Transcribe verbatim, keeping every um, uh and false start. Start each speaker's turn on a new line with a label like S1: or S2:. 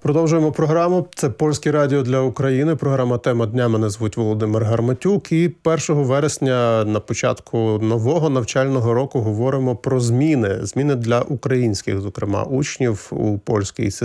S1: Продовжуємо програму. Це Польське радіо для України. Програма «Тема дня». Мене звуть Володимир Гарматюк. І першого вересня на початку нового навчального року говоримо про зміни. Зміни для українських, зокрема, учнів у польській системі.